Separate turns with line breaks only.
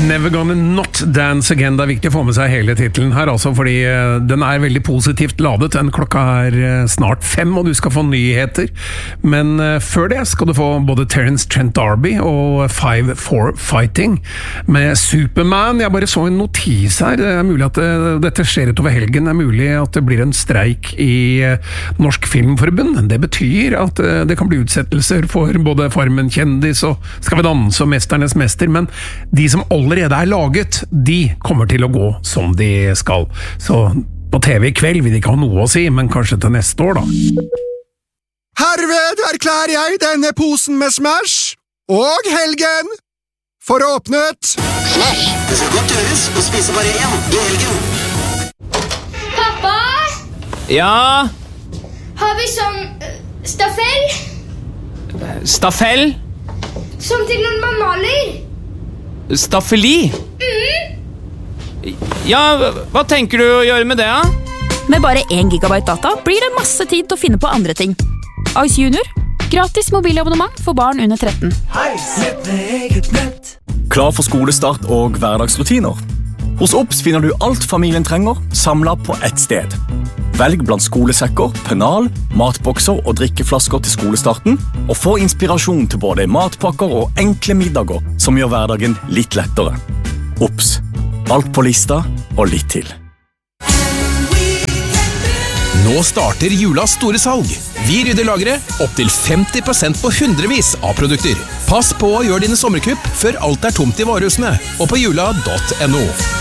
Never Gonna Not Dance Again. Det er viktig å få med seg hele titelen her, altså, fordi den er veldig positivt ladet. Klokka er snart 5, og du skal få nyheter. Men før det skal du få både Terence Trent D'Arby og Five for Fighting med Superman. Jeg bare så en notis her. Det er mulig at dette skjer utover helgen. Det er mulig at det blir en streik i Norsk Filmforbund. Det betyr at det kan bli utsettelser for både Farmen kjendis og Skal vi danse og Mesternes mester, men de som allerede er laget, de kommer til å gå som de skal. Så på TV i kveld vil de ikke ha noe å si, men kanskje til neste år da.
Herved erklærer jeg denne posen med Smash og helgen for åpnet.
Smash, det skal godt gjøres å spise bare én i helgen.
Pappa?
Ja?
Har vi sånn staffell?
Staffell?
Som til noen man maler?
Staffeli? Ja, hva tenker du å gjøre med det, da?
Med bare 1 gigabyte data blir det masse tid til å finne på andre ting. Ice Junior. Gratis mobilabonnement for barn under 13.
Klar for skolestart og hverdagsrutiner? Hos Obs finner du alt familien trenger, samlet på ett sted. Velg blant skolesekker, pennal, matbokser og drikkeflasker til skolestarten, og få inspirasjon til både matpakker og enkle middager som gjør hverdagen litt lettere. Obs. Alt på lista og litt til.
Nå starter julas store salg. Vi rydder lageret opp til 50% på hundrevis av produkter. Pass på å gjøre dine sommerkupp før alt er tomt i varehusene og på jula.no.